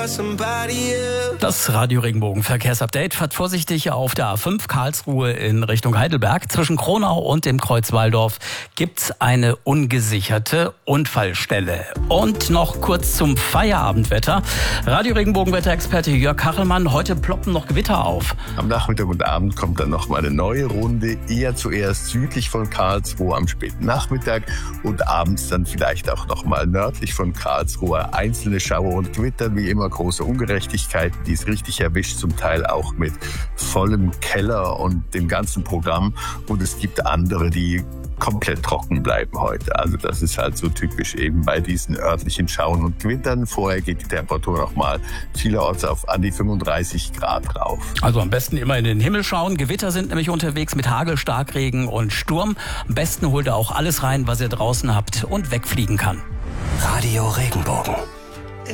Das Radio Regenbogen Verkehrsupdate fährt vorsichtig auf der A5 Karlsruhe in Richtung Heidelberg. Zwischen Kronau und dem Kreuz Walldorf gibt's eine ungesicherte Unfallstelle. Und noch kurz zum Feierabendwetter. Radio Regenbogen Wetterexperte Jörg Kachelmann, heute ploppen noch Gewitter auf. Am Nachmittag und Abend kommt dann noch mal eine neue Runde, eher zuerst südlich von Karlsruhe am späten Nachmittag und abends dann vielleicht auch noch mal nördlich von Karlsruhe. Einzelne Schauer und Gewitter, wie immer große Ungerechtigkeit, die es richtig erwischt, zum Teil auch mit vollem Keller und dem ganzen Programm. Und es gibt andere, die komplett trocken bleiben heute. Also das ist halt so typisch eben bei diesen örtlichen Schauern und Gewittern. Vorher geht die Temperatur noch mal vielerorts auf an die 35 Grad rauf. Also am besten immer in den Himmel schauen. Gewitter sind nämlich unterwegs mit Hagel, Starkregen und Sturm. Am besten holt ihr auch alles rein, was ihr draußen habt und wegfliegen kann. Radio Regenbogen.